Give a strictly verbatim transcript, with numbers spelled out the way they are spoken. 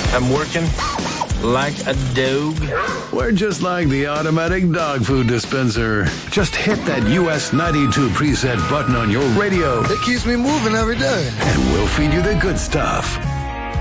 I'm working like a dog. We're just like the automatic dog food dispenser. Just hit that U S ninety-two preset button on your radio. It keeps me moving every day. And we'll feed you the good stuff.